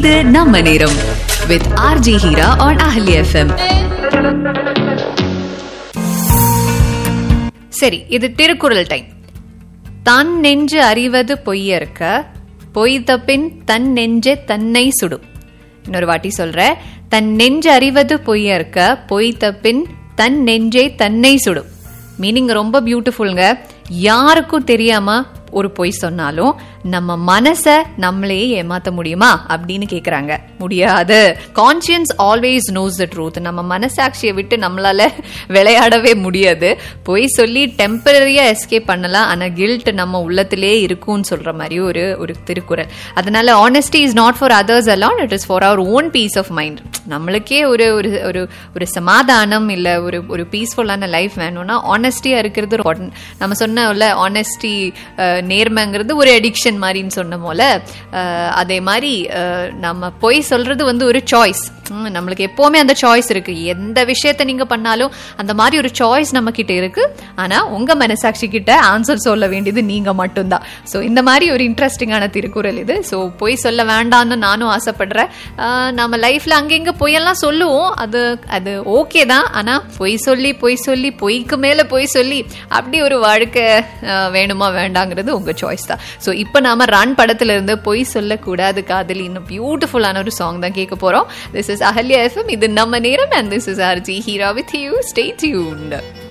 இது நம்ம நேரம் with RJ Hira on Ahli FM. சரி, இது திருக்குறள் டைம். தான் நெஞ்சு அறிவது பொய்யற்க, பொய்த்த பின் தன் நெஞ்சே தன்னை சுடும். இன்னொரு வாட்டி சொல்ற, தன் நெஞ்சு அறிவது பொய்யற்க, பொய்த்த பின் தன் நெஞ்சே தன்னை சுடும். மீனிங் ரொம்ப பியூட்டிஃபுல்ங்க. யாருக்கும் தெரியாம ஒரு பொய் சொன்னாலும் நம்ம மனசை நம்மளே ஏமாத்த முடியுமா அப்படின்னு கேக்குறாங்க. முடியாது. Conscious always nose the truth. நம்ம மனசாட்சியை விட்டு நம்மளால விளையாடவே முடியாது. பொய் சொல்லி டெம்பரரியா எஸ்கேப் பண்ணலாம், ஆனா கில்ட் நம்ம உள்ளத்திலே இருக்கும்னு சொல்ற மாதிரி ஒரு திருக்குறள். அதனால honesty is not for others அலான், it is for our own piece of mind. நம்மளுக்கே ஒரு ஒரு சமாதானம் இல்ல ஒரு பீஸ்ஃபுல்லான லைஃப் வேணும்னா ஆனஸ்டியா இருக்கிறது. நம்ம சொன்னோம்ல, ஆனஸ்டி நேர்மைங்கிறது ஒரு அடிக்ஷன் மாதிரின்னு சொன்ன போல, அதே மாதிரி நம்ம பொய் சொல்றது ஒரு சாய்ஸ். நம்மளுக்கு எப்பவுமே அந்த சாய்ஸ் இருக்கு. எந்த விஷயத்த நீங்க பண்ணாலும் அந்த மாதிரி ஒரு சாய்ஸ் நம்ம கிட்ட இருக்கு. ஆனா உங்க மனசாட்சி கிட்ட ஆன்சர் சொல்ல வேண்டியது நீங்க மட்டும்தான். சோ இந்த மாதிரி ஒரு இன்ட்ரெஸ்டிங்கான திருக்குறள் இது. சோ பொய் சொல்ல வேண்டாம்னு நானும் ஆசைப்படுறேன். நம்ம லைஃப்ல அங்கெங்க பொய்யெல்லாம் சொல்லுவோம், அது ஓகே தான். ஆனா பொய் சொல்லி பொய்க்கு மேல பொய் சொல்லி அப்படி ஒரு வாழ்க்கை வேணுமா வேண்டாங்கிறது உங்க சாய்ஸ் தான். சோ இப்ப நாம ரன் படத்துல இருந்து பொய் சொல்லக்கூடாது காதலி இன்னும் பியூட்டிஃபுல்லான ஒரு சாங் தான் கேட்க போறோம். This is Ahli FM. இது நம்ம நேரம் and this is RJ Hira with you. Stay tuned.